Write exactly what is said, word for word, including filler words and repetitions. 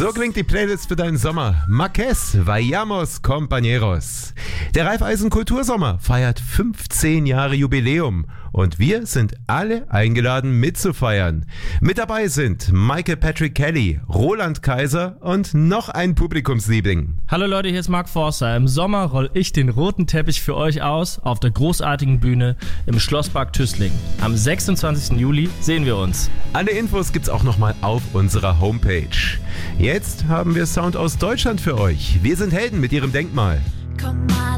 So klingt die Playlist für deinen Sommer. Marquez, Vayamos Compañeros. Der Raiffeisen Kultursommer feiert fünfzehn Jahre Jubiläum und wir sind alle eingeladen mitzufeiern. Mit dabei sind Michael Patrick Kelly, Roland Kaiser und noch ein Publikumsliebling. Hallo Leute, hier ist Mark Forster. Im Sommer roll ich den roten Teppich für euch aus auf der großartigen Bühne im Schlosspark Tüßlingen. Am sechsundzwanzigsten Juli sehen wir uns. Alle Infos gibt's auch nochmal auf unserer Homepage. Jetzt haben wir Sound aus Deutschland für euch. Wir sind Helden mit ihrem Denkmal. Komm mal